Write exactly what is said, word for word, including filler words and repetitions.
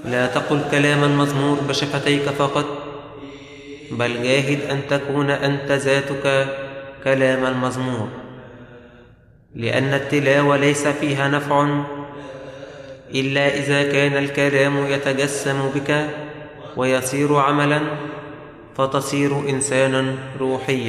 لا تقل كلام المزمور بشفتيك فقط، بل جاهد أن تكون أنت ذاتك كلام المزمور، لأن التلاوة ليس فيها نفع إلا إذا كان الكلام يتجسم بك ويصير عملا، فتصير إنسانا روحيا.